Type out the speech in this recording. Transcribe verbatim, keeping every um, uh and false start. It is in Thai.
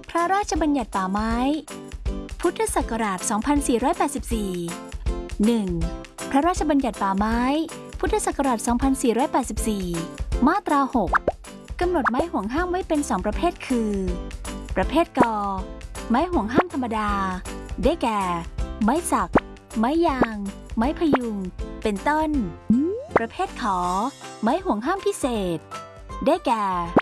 พระราชบัญญัติป่าไม้พุทธศักราช สองพันสี่ร้อยแปดสิบสี่ หนึ่ง. พระราชบัญญัติป่าไม้พุทธศักราช สองพันสี่ร้อยแปดสิบสี่ มาตรา หก กำหนดไม้ห่วงห้ามไว้เป็นสองประเภทคือ ประเภทกอไม้ห่วงห้ามธรรมดาได้แก่ ไม้สัก ไม้ยาง ไม้พยุง เป็นต้น ประเภทขอไม้ห่วงห้ามพิเศษได้แก่